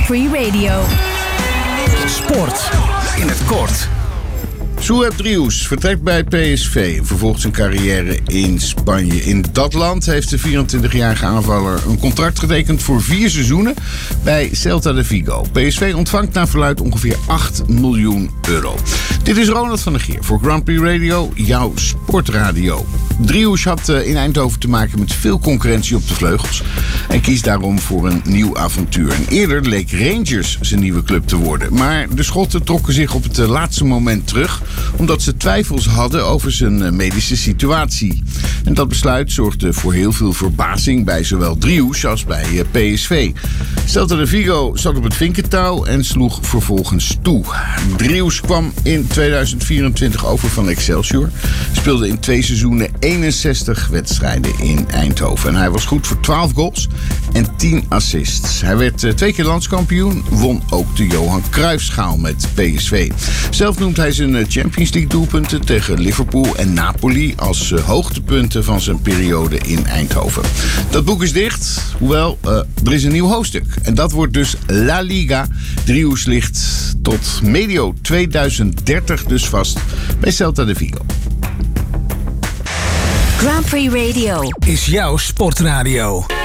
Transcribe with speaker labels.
Speaker 1: Prix Radio.
Speaker 2: Sport in het kort.
Speaker 3: Souaib Drioux vertrekt bij PSV en vervolgt zijn carrière in Spanje. In dat land heeft de 24-jarige aanvaller een contract getekend voor 4 seizoenen bij Celta de Vigo. PSV ontvangt naar verluidt ongeveer 8 miljoen euro. Dit is Ronald van der Geer voor Grand Prix Radio, jouw sportradio. Drioux had in Eindhoven te maken met veel concurrentie op de vleugels en kiest daarom voor een nieuw avontuur. En eerder leek Rangers zijn nieuwe club te worden, maar de Schotten trokken zich op het laatste moment terug omdat ze twijfels hadden over zijn medische situatie. En dat besluit zorgde voor heel veel verbazing bij zowel Drioux als bij PSV. Celta de Vigo zat op het vinkentouw en sloeg vervolgens toe. Drioux kwam in 2024 over van Excelsior. Speelde in 2 seizoenen 61 wedstrijden in Eindhoven. En hij was goed voor 12 goals en 10 assists. Hij werd 2 keer landskampioen, won ook de Johan Cruijffschaal met PSV. Zelf noemt hij zijn Champions League doelpunten tegen Liverpool en Napoli als hoogtepunten van zijn periode in Eindhoven. Dat boek is dicht, hoewel er is een nieuw hoofdstuk. En dat wordt dus La Liga. Drioux ligt tot medio 2030 dus vast bij Celta de Vigo.
Speaker 1: Grand Prix Radio
Speaker 2: Is jouw sportradio.